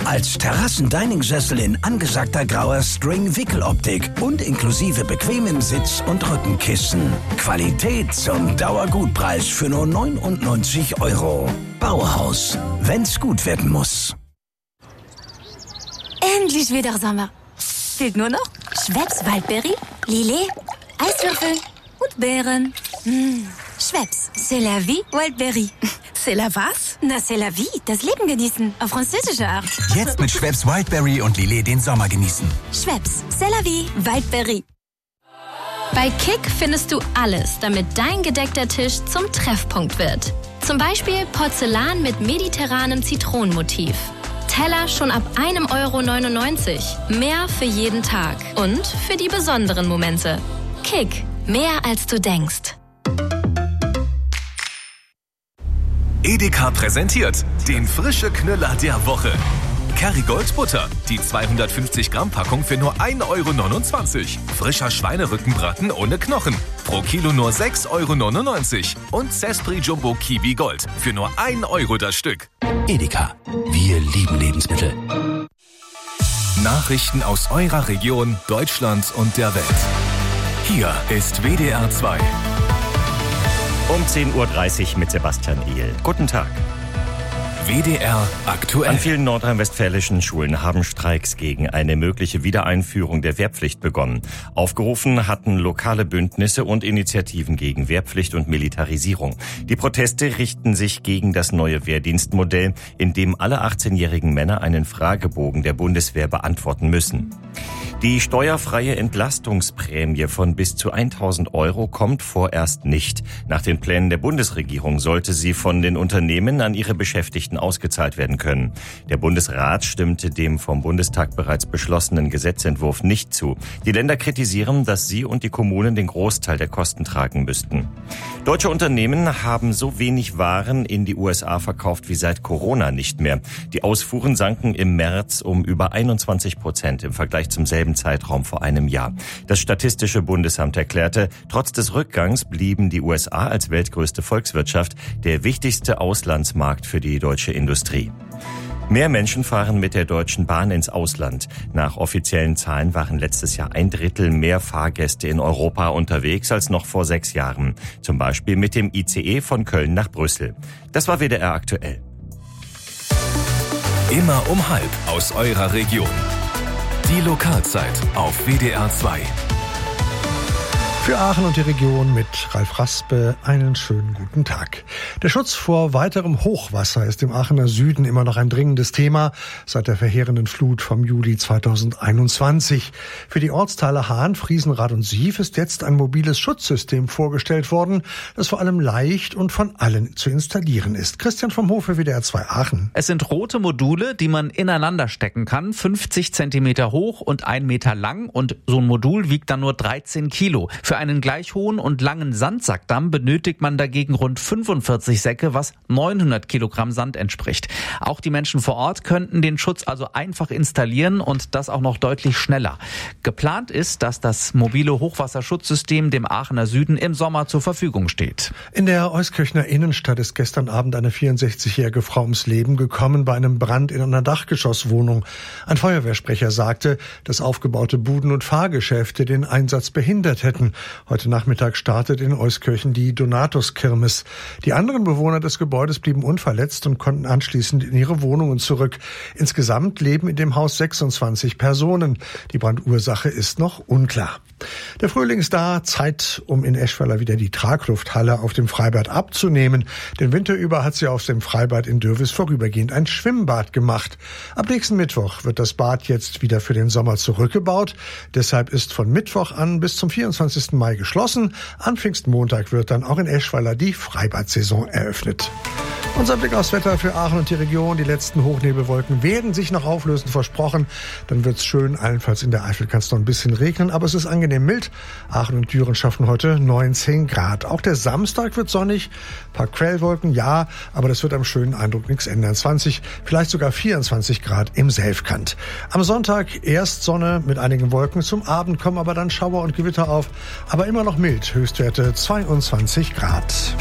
Als Terrassen-Dining-Sessel in angesagter grauer String-Wickeloptik und inklusive bequemem Sitz- und Rückenkissen. Qualität zum Dauergutpreis für nur 99 €. Bauhaus, wenn's gut werden muss. Endlich wieder Sommer. Fehlt nur noch Schweppes Waldbeere, Lillet, Eiswürfel und Beeren. Schweppes, c'est la vie, Waldbeere. C'est la was? Na, c'est la vie, das Leben genießen, auf französische Art. Jetzt mit Schweppes Wildberry und Lillet den Sommer genießen. Schweppes, c'est la vie, Waldbeere. Bei Kick findest du alles, damit dein gedeckter Tisch zum Treffpunkt wird. Zum Beispiel Porzellan mit mediterranem Zitronenmotiv. Teller schon ab 1,99 €. Mehr für jeden Tag und für die besonderen Momente. Kick, mehr als du denkst. Edeka präsentiert den frische Knüller der Woche. Kerrygold Butter, die 250 Gramm Packung für nur 1,29 €. Frischer Schweinerückenbraten ohne Knochen, pro Kilo nur 6,99 €. Und Zespri Jumbo Kiwi Gold für nur 1 € das Stück. Edeka, wir lieben Lebensmittel. Nachrichten aus eurer Region, Deutschland und der Welt. Hier ist WDR 2. Um 10:30 Uhr mit Sebastian Ehl. Guten Tag. WDR aktuell. An vielen nordrhein-westfälischen Schulen haben Streiks gegen eine mögliche Wiedereinführung der Wehrpflicht begonnen. Aufgerufen hatten lokale Bündnisse und Initiativen gegen Wehrpflicht und Militarisierung. Die Proteste richten sich gegen das neue Wehrdienstmodell, in dem alle 18-jährigen Männer einen Fragebogen der Bundeswehr beantworten müssen. Die steuerfreie Entlastungsprämie von bis zu 1.000 € kommt vorerst nicht. Nach den Plänen der Bundesregierung sollte sie von den Unternehmen an ihre Beschäftigten ausgezahlt werden können. Der Bundesrat stimmte dem vom Bundestag bereits beschlossenen Gesetzentwurf nicht zu. Die Länder kritisieren, dass sie und die Kommunen den Großteil der Kosten tragen müssten. Deutsche Unternehmen haben so wenig Waren in die USA verkauft wie seit Corona nicht mehr. Die Ausfuhren sanken im März um über 21% im Vergleich zum selben Zeitraum vor einem Jahr. Das Statistische Bundesamt erklärte, trotz des Rückgangs blieben die USA als weltgrößte Volkswirtschaft der wichtigste Auslandsmarkt für die deutsche Industrie. Mehr Menschen fahren mit der Deutschen Bahn ins Ausland. Nach offiziellen Zahlen waren letztes Jahr 1/3 mehr Fahrgäste in Europa unterwegs als noch vor 6 Jahren. Zum Beispiel mit dem ICE von Köln nach Brüssel. Das war WDR aktuell. Immer um 12 aus eurer Region. Die Lokalzeit auf WDR 2. Für Aachen und die Region mit Ralf Raspe einen schönen guten Tag. Der Schutz vor weiterem Hochwasser ist im Aachener Süden immer noch ein dringendes Thema seit der verheerenden Flut vom Juli 2021. Für die Ortsteile Hahn, Friesenrath und Sief ist jetzt ein mobiles Schutzsystem vorgestellt worden, das vor allem leicht und von allen zu installieren ist. Christian vom Hofe, WDR 2 Aachen. Es sind rote Module, die man ineinander stecken kann, 50 Zentimeter hoch und 1 Meter lang, und so ein Modul wiegt dann nur 13 Kilo. Für einen gleich hohen und langen Sandsackdamm benötigt man dagegen rund 45 Säcke, was 900 Kilogramm Sand entspricht. Auch die Menschen vor Ort könnten den Schutz also einfach installieren und das auch noch deutlich schneller. Geplant ist, dass das mobile Hochwasserschutzsystem dem Aachener Süden im Sommer zur Verfügung steht. In der Euskirchener Innenstadt ist gestern Abend eine 64-jährige Frau ums Leben gekommen bei einem Brand in einer Dachgeschosswohnung. Ein Feuerwehrsprecher sagte, dass aufgebaute Buden- und Fahrgeschäfte den Einsatz behindert hätten. Heute Nachmittag startet in Euskirchen die Donatus-Kirmes. Die anderen Bewohner des Gebäudes blieben unverletzt und konnten anschließend in ihre Wohnungen zurück. Insgesamt leben in dem Haus 26 Personen. Die Brandursache ist noch unklar. Der Frühling ist da, Zeit, um in Eschweiler wieder die Traglufthalle auf dem Freibad abzunehmen. Den Winter über hat sie auf dem Freibad in Dürwiß vorübergehend ein Schwimmbad gemacht. Ab nächsten Mittwoch wird das Bad jetzt wieder für den Sommer zurückgebaut. Deshalb ist von Mittwoch an bis zum 24. Mai geschlossen. An Pfingstmontag wird dann auch in Eschweiler die Freibad-Saison eröffnet. Unser Blick aufs Wetter für Aachen und die Region. Die letzten Hochnebelwolken werden sich noch auflösen, versprochen. Dann wird's schön, allenfalls in der Eifel kann es noch ein bisschen regnen, aber es ist angenehm mild. Aachen und Düren schaffen heute 19 Grad. Auch der Samstag wird sonnig. Ein paar Quellwolken, ja, aber das wird am schönen Eindruck nichts ändern. 20, vielleicht sogar 24 Grad im Selfkant. Am Sonntag erst Sonne mit einigen Wolken. Zum Abend kommen aber dann Schauer und Gewitter auf. Aber immer noch mild, Höchstwerte 22 Grad.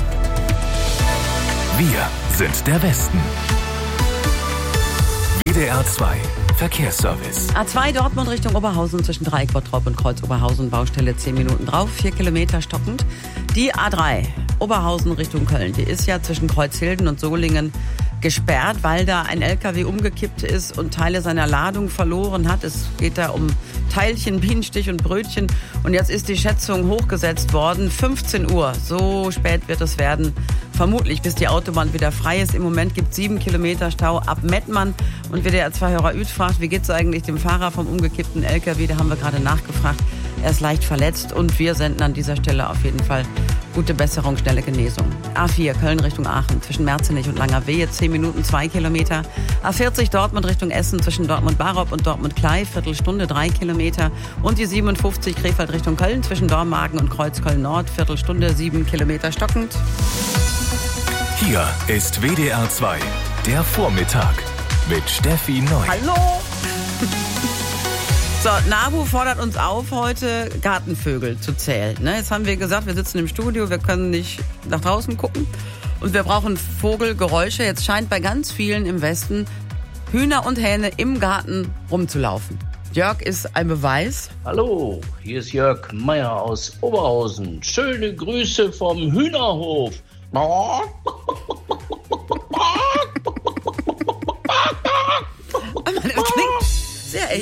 Wir sind der Westen. WDR A2 Verkehrsservice. A2 Dortmund Richtung Oberhausen zwischen Dreieck Bottrop und Kreuz Oberhausen. Baustelle 10 Minuten drauf, 4 Kilometer stockend. Die A3 Oberhausen Richtung Köln. Die ist ja zwischen Kreuzhilden und Solingen gesperrt, weil da ein LKW umgekippt ist und Teile seiner Ladung verloren hat. Es geht da um Teilchen, Bienenstich und Brötchen. Und jetzt ist die Schätzung hochgesetzt worden. 15 Uhr, so spät wird es werden. Vermutlich, bis die Autobahn wieder frei ist. Im Moment gibt es 7 Kilometer Stau ab Mettmann. Und WDR2-Hörer Üth fragt, wie geht es eigentlich dem Fahrer vom umgekippten LKW? Da haben wir gerade nachgefragt. Er ist leicht verletzt und wir senden an dieser Stelle auf jeden Fall gute Besserung, schnelle Genesung. A4 Köln Richtung Aachen zwischen Merzenich und Langerwehe 10 Minuten 2 Kilometer. A40 Dortmund Richtung Essen zwischen Dortmund-Barop und Dortmund-Klei Viertelstunde 3 Kilometer. Und die 57 Krefeld Richtung Köln zwischen Dormagen und Kreuzköln-Nord Viertelstunde 7 Kilometer stockend. Hier ist WDR 2, der Vormittag mit Steffi Neu. Hallo! So, NABU fordert uns auf, heute Gartenvögel zu zählen. Jetzt haben wir gesagt, wir sitzen im Studio, wir können nicht nach draußen gucken und wir brauchen Vogelgeräusche. Jetzt scheint bei ganz vielen im Westen Hühner und Hähne im Garten rumzulaufen. Jörg ist ein Beweis. Hallo, hier ist Jörg Meier aus Oberhausen. Schöne Grüße vom Hühnerhof.